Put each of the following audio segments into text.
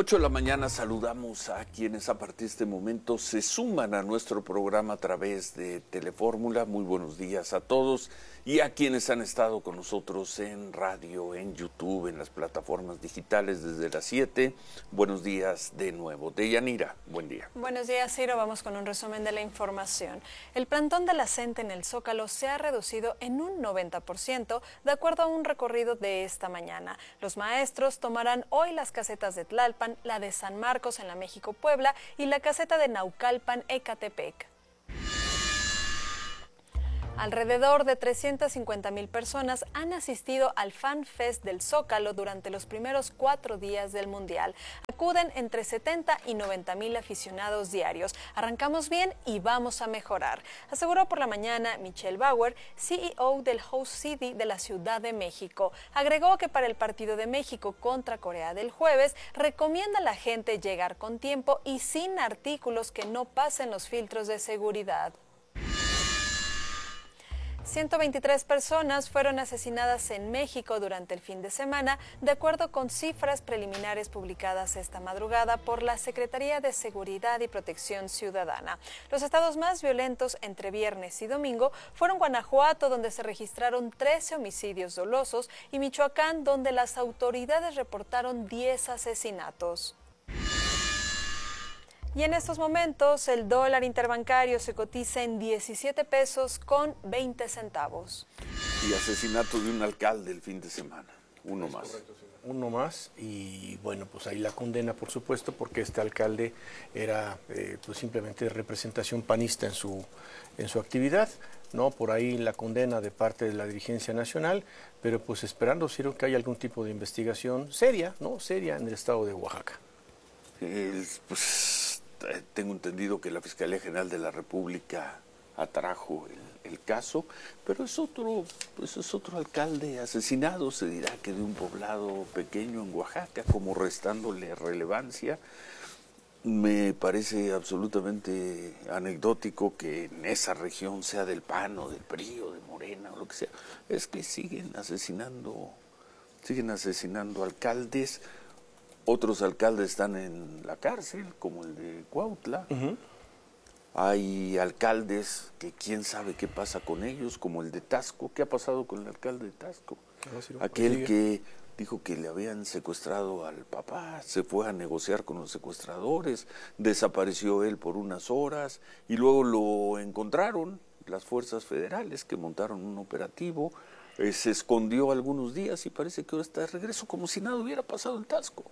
8 de la mañana saludamos a quienes a partir de este momento se suman a nuestro programa a través de Telefórmula. Muy buenos días a todos y a quienes han estado con nosotros en radio, en YouTube, en las plataformas digitales desde las 7. Buenos días de nuevo. Deyanira, buen día. Buenos días, Ciro. Vamos con un resumen de la información. El plantón de la CENTE en el Zócalo se ha reducido en un 90% de acuerdo a un recorrido de esta mañana. Los maestros tomarán hoy las casetas de Tlalpan, la de San Marcos en la México-Puebla y la caseta de Naucalpan, Ecatepec. Alrededor de 350,000 personas han asistido al Fan Fest del Zócalo durante los primeros 4 días del Mundial. Acuden entre 70 y 90,000 aficionados diarios. Arrancamos bien y vamos a mejorar, aseguró por la mañana Michelle Bauer, CEO del Host City de la Ciudad de México. Agregó que para el partido de México contra Corea del jueves, recomienda a la gente llegar con tiempo y sin artículos que no pasen los filtros de seguridad. 123 personas fueron asesinadas en México durante el fin de semana, de acuerdo con cifras preliminares publicadas esta madrugada por la Secretaría de Seguridad y Protección Ciudadana. Los estados más violentos entre viernes y domingo fueron Guanajuato, donde se registraron 13 homicidios dolosos, y Michoacán, donde las autoridades reportaron 10 asesinatos. Y en estos momentos el dólar interbancario se cotiza en 17 pesos con 20 centavos. Y asesinato de un alcalde el fin de semana, uno más. Correcto, sí. Uno más, y bueno, pues ahí la condena, por supuesto, porque este alcalde era pues simplemente representación panista en su actividad, ¿no? Por ahí la condena de parte de la dirigencia nacional, pero pues esperando, Ciro, que haya algún tipo de investigación seria, ¿no? Seria en el estado de Oaxaca. Tengo entendido que la Fiscalía General de la República atrajo el caso, pero es otro alcalde asesinado, se dirá que de un poblado pequeño en Oaxaca, como restándole relevancia. Me parece absolutamente anecdótico que en esa región, sea del PAN o del PRI o de Morena o lo que sea, es que siguen asesinando alcaldes. Otros alcaldes están en la cárcel, como el de Cuautla. Uh-huh. Hay alcaldes que quién sabe qué pasa con ellos, como el de Taxco. ¿Qué ha pasado con el alcalde de Taxco? Aquel que dijo que le habían secuestrado al papá, se fue a negociar con los secuestradores, desapareció él por unas horas y luego lo encontraron las fuerzas federales que montaron un operativo. Se escondió algunos días y parece que ahora está de regreso como si nada hubiera pasado en Taxco.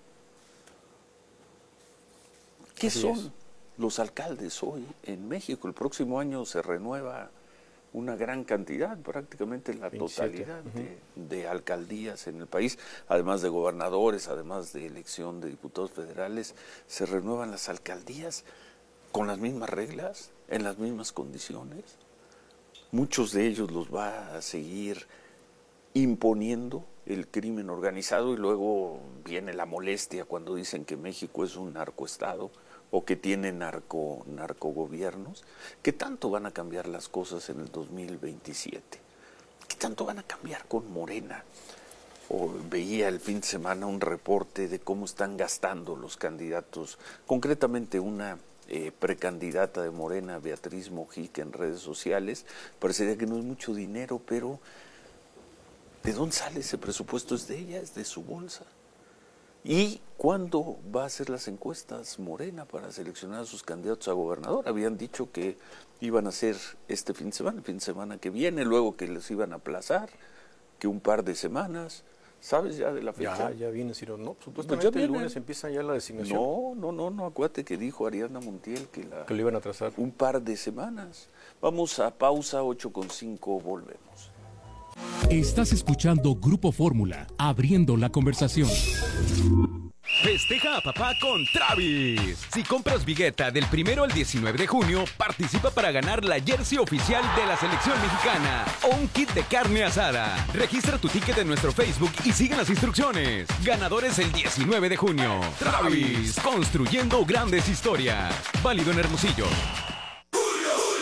¿Qué son los alcaldes hoy en México? El próximo año se renueva una gran cantidad, prácticamente la 27, totalidad de alcaldías en el país, además de gobernadores, además de elección de diputados federales, se renuevan las alcaldías con las mismas reglas, en las mismas condiciones. Muchos de ellos los va a seguir imponiendo el crimen organizado y luego viene la molestia cuando dicen que México es un narcoestado o que tiene narcogobiernos. ¿Qué tanto van a cambiar las cosas en el 2027? ¿Qué tanto van a cambiar con Morena? Veía el fin de semana un reporte de cómo están gastando los candidatos, concretamente una precandidata de Morena, Beatriz Mojica, en redes sociales. Parecería que no es mucho dinero, pero ¿de dónde sale ese presupuesto? Es de ella, es de su bolsa. ¿Y cuándo va a hacer las encuestas Morena para seleccionar a sus candidatos a gobernador? Habían dicho que iban a hacer este fin de semana, el fin de semana que viene, luego que les iban a aplazar, que un par de semanas. ¿Sabes ya de la fecha? Ya viene, Ciro. No, supuestamente pues el lunes empieza ya la designación. No, acuérdate que dijo Ariadna Montiel que lo iban a atrasar. Un par de semanas. Vamos a pausa, 8:05, volvemos. Estás escuchando Grupo Fórmula, abriendo la conversación. Festeja a papá con Travis. Si compras Vigueta del 1 al 19 de junio, participa para ganar la jersey oficial de la selección mexicana o un kit de carne asada. Registra tu ticket en nuestro Facebook y sigue las instrucciones. Ganadores el 19 de junio. Travis, construyendo grandes historias. Válido en Hermosillo.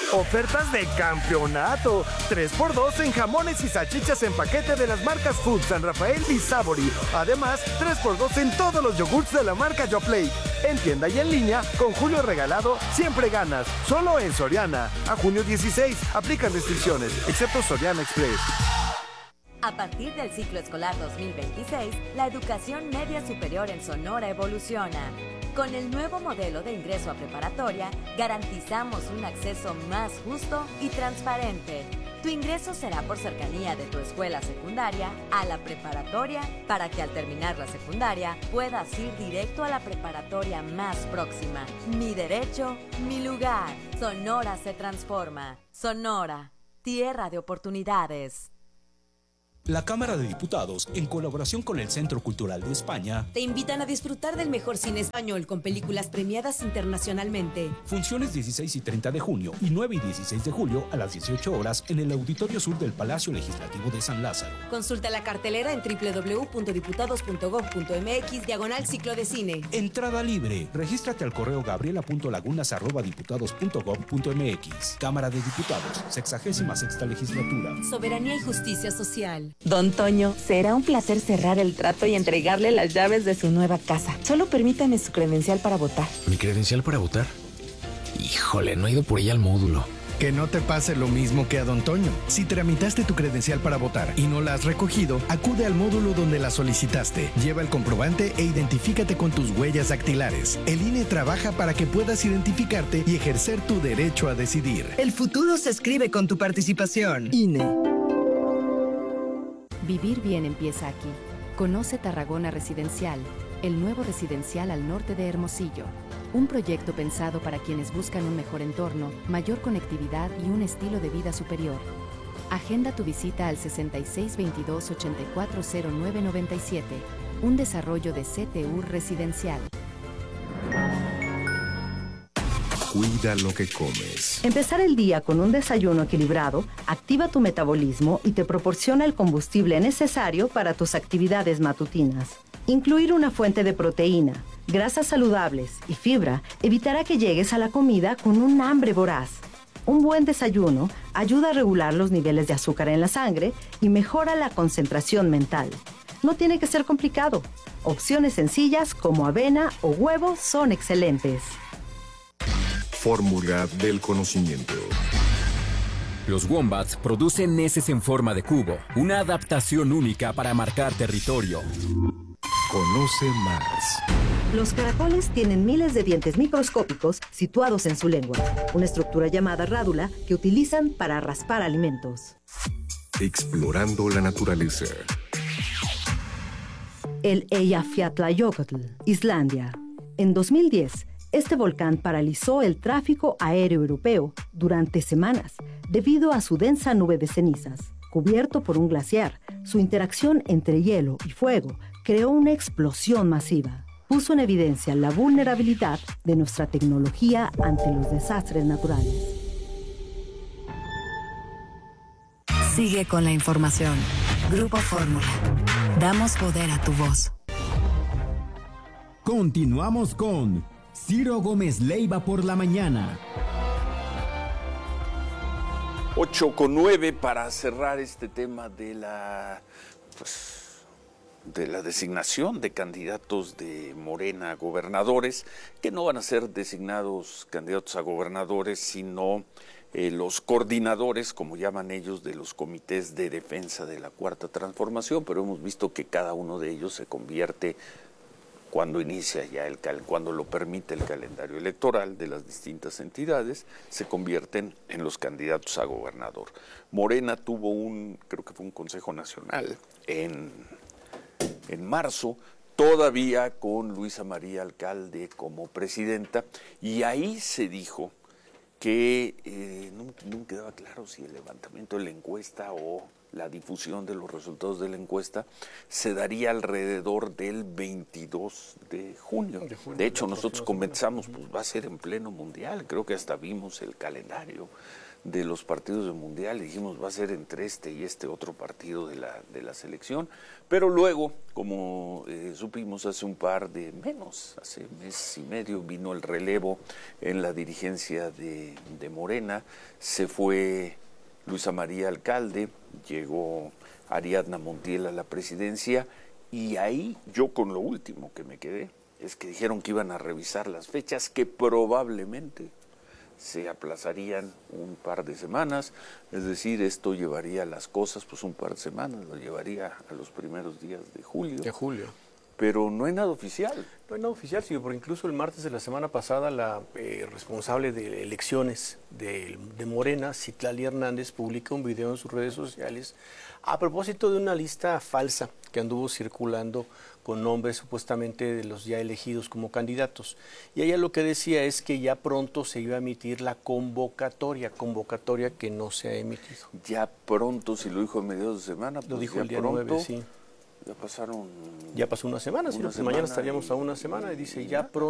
Ofertas de campeonato. 3x2 en jamones y salchichas en paquete de las marcas Food, San Rafael y Savory. Además, 3x2 en todos los yogurts de la marca Yoplait. En tienda y en línea, con Julio regalado, siempre ganas. Solo en Soriana. A junio 16. Aplican restricciones, excepto Soriana Express. A partir del ciclo escolar 2026, la educación media superior en Sonora evoluciona. Con el nuevo modelo de ingreso a preparatoria, garantizamos un acceso más justo y transparente. Tu ingreso será por cercanía de tu escuela secundaria a la preparatoria, para que al terminar la secundaria puedas ir directo a la preparatoria más próxima. Mi derecho, mi lugar. Sonora se transforma. Sonora, tierra de oportunidades. La Cámara de Diputados, en colaboración con el Centro Cultural de España, te invitan a disfrutar del mejor cine español con películas premiadas internacionalmente. Funciones 16 y 30 de junio y 9 y 16 de julio a las 18 horas en el Auditorio Sur del Palacio Legislativo de San Lázaro. Consulta la cartelera en www.diputados.gov.mx/ciclo de cine. Entrada libre. Regístrate al correo gabriela.lagunas@diputados.gov.mx. Cámara de Diputados, 66ª legislatura. Soberanía y justicia social. Don Toño, será un placer cerrar el trato y entregarle las llaves de su nueva casa. Solo permítame su credencial para votar. ¿Mi credencial para votar? Híjole, no he ido por ella al módulo. Que no te pase lo mismo que a Don Toño. Si tramitaste tu credencial para votar y no la has recogido, acude al módulo donde la solicitaste. Lleva el comprobante e identifícate con tus huellas dactilares. El INE trabaja para que puedas identificarte y ejercer tu derecho a decidir. El futuro se escribe con tu participación. INE. Vivir bien empieza aquí. Conoce Tarragona Residencial, el nuevo residencial al norte de Hermosillo. Un proyecto pensado para quienes buscan un mejor entorno, mayor conectividad y un estilo de vida superior. Agenda tu visita al 6622-840997, un desarrollo de CTU Residencial. Cuida lo que comes. Empezar el día con un desayuno equilibrado activa tu metabolismo y te proporciona el combustible necesario para tus actividades matutinas. Incluir una fuente de proteína, grasas saludables y fibra evitará que llegues a la comida con un hambre voraz. Un buen desayuno ayuda a regular los niveles de azúcar en la sangre y mejora la concentración mental. No tiene que ser complicado. Opciones sencillas como avena o huevo son excelentes. Fórmula del conocimiento. Los wombats producen heces en forma de cubo, una adaptación única para marcar territorio. Conoce más. Los caracoles tienen miles de dientes microscópicos situados en su lengua, una estructura llamada rádula que utilizan para raspar alimentos. Explorando la naturaleza. El Eyjafjallajökull, Islandia. En 2010, este volcán paralizó el tráfico aéreo europeo durante semanas debido a su densa nube de cenizas. Cubierto por un glaciar, su interacción entre hielo y fuego creó una explosión masiva. Puso en evidencia la vulnerabilidad de nuestra tecnología ante los desastres naturales. Sigue con la información. Grupo Fórmula. Damos poder a tu voz. Continuamos con Ciro Gómez Leiva por la mañana. 8:09 para cerrar este tema de la designación de candidatos de Morena a gobernadores, que no van a ser designados candidatos a gobernadores, sino los coordinadores, como llaman ellos, de los comités de defensa de la Cuarta Transformación, pero hemos visto que cada uno de ellos se convierte, cuando inicia ya cuando lo permite el calendario electoral de las distintas entidades, se convierten en los candidatos a gobernador. Morena tuvo creo que fue un Consejo Nacional en marzo, todavía con Luisa María Alcalde como presidenta, y ahí se dijo que no quedaba claro si el levantamiento de la encuesta o la difusión de los resultados de la encuesta se daría alrededor del 22 de junio. De hecho, nosotros comenzamos, pues va a ser en pleno mundial, creo que hasta vimos el calendario de los partidos del Mundial, y dijimos va a ser entre este y este otro partido de la selección, pero luego, como supimos hace hace mes y medio, vino el relevo en la dirigencia de Morena, se fue Luisa María Alcalde, llegó Ariadna Montiel a la presidencia, y ahí yo con lo último que me quedé es que dijeron que iban a revisar las fechas, que probablemente se aplazarían un par de semanas, es decir, esto llevaría las cosas pues un par de semanas, lo llevaría a los primeros días de julio. De julio. Pero no hay nada oficial. No hay nada oficial, sí, porque incluso el martes de la semana pasada la responsable de elecciones de Morena, Citlali Hernández, publica un video en sus redes sociales a propósito de una lista falsa que anduvo circulando con nombres supuestamente de los ya elegidos como candidatos. Y ella lo que decía es que ya pronto se iba a emitir la convocatoria que no se ha emitido. Ya pronto, si lo dijo en mediados de semana, pues lo dijo ya el día pronto, 9, sí. Ya pasaron... Ya pasó una semana, sí, mañana estaríamos a una semana, y dice ya pronto.